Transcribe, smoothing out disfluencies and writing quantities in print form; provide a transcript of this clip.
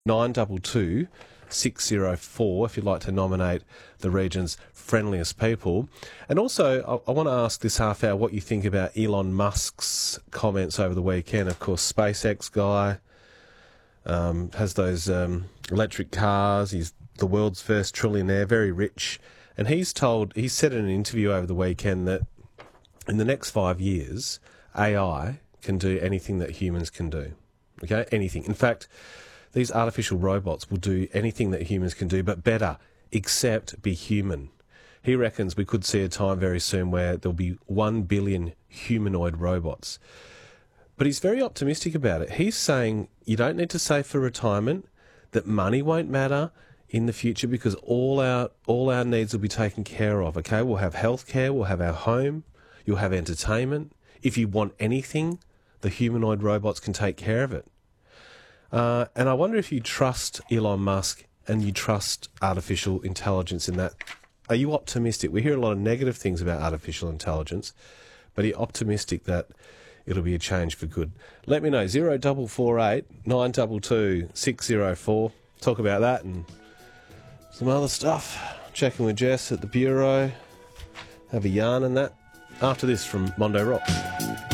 922 604 if you'd like to nominate the region's friendliest people. And also, I want to ask this half hour what you think about Elon Musk's comments over the weekend. Of course, SpaceX guy has those electric cars. He's the world's first trillionaire, very rich. And he said in an interview over the weekend that in the next 5 years, AI can do anything that humans can do. Okay? Anything. In fact, these artificial robots will do anything that humans can do, but better, except be human. He reckons we could see a time very soon where there'll be 1 billion humanoid robots. But he's very optimistic about it. He's saying you don't need to save for retirement, that money won't matter in the future because all our needs will be taken care of, okay? We'll have healthcare, we'll have our home, you'll have entertainment. If you want anything, the humanoid robots can take care of it. And I wonder if you trust Elon Musk and you trust artificial intelligence in that. Are you optimistic? We hear a lot of negative things about artificial intelligence, but are you optimistic that it'll be a change for good? Let me know. 0448 922 604. Talk about that and some other stuff. Checking with Jess at the Bureau. Have a yarn and that. After this from Mondo Rock.